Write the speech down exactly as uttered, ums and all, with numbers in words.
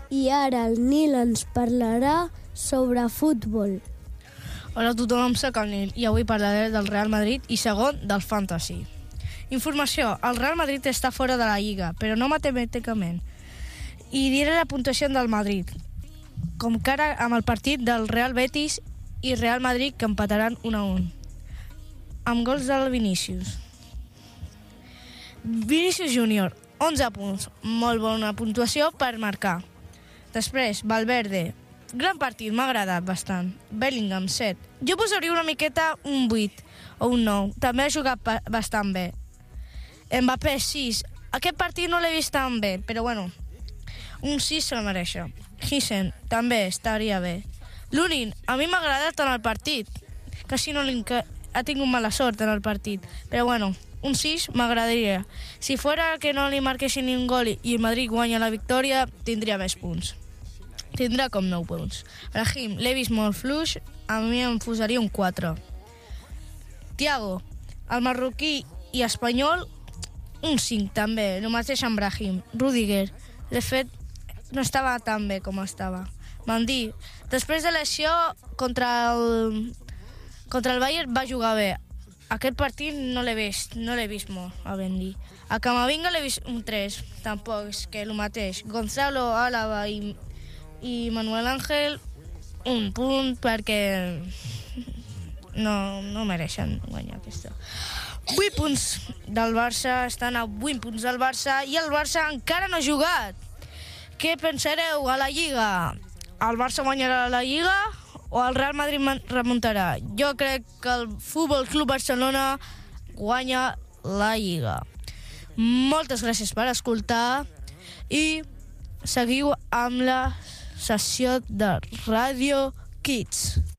i ara el Nil ens parlarà sobre futbol. Hola a tothom, soc el Nil i avui parlaré del Real Madrid i segon del Fantasy. Informació, el Real Madrid està fora de la Lliga, però no matemàticament. I diré la puntuació del Madrid, com que ara amb el partit del Real Betis i Real Madrid que empataran un a un, amb gols del Vinícius. Vinícius Júnior, onze punts, molt bona puntuació per marcar. Després, Valverde, gran partit, m'ha agradat bastant. Bellingham, set. Jo posaria una miqueta un vuit o un nou. També ha jugat bastant bé. Mbappé, sis. Aquest partit no l'he vist tan bé, però bueno, un sis se la mereixo. Hissen, també estaria bé. Lunin, a mi m'ha agradat en el partit. Quasi no li ha tingut mala sort en el partit, però bueno, un sis m'agradaria. Si fora que no li marquessin ni un gol i el Madrid guanya la victòria, tindria més punts. Tindrà com nou punts. Brahim, l'he vist molt fluix, a mi em posaria un quatre. Thiago, el marroquí i espanyol, un cinc també, el mateix amb Brahim. Rudiger, de fet, no estava tan bé com estava. Mendy, després de lesió contra el, contra el Bayern va jugar bé. Aquest partit no l'he vist, no l'he vist molt, a Mendy. A Camavinga l'he vist un tres, tampoc, és que el mateix. Gonzalo, Álava i i Manuel Ángel, un punt perquè no, no mereixen guanyar aquesta. vuit punts del Barça, estan a vuit punts del Barça i el Barça encara no ha jugat. Què pensareu a la Lliga? El Barça guanyarà la Lliga o el Real Madrid remuntarà? Jo crec que el Futbol Club Barcelona guanya la Lliga. Moltes gràcies per escoltar i seguiu amb la sessió de Ràdio Kids.